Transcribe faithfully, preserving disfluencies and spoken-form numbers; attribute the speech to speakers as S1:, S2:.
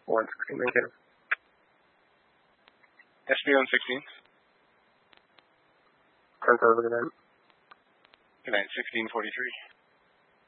S1: one sixteen, maintain.
S2: S B one sixteen.
S1: ten seven, good night.
S2: Good night, sixteen forty-three.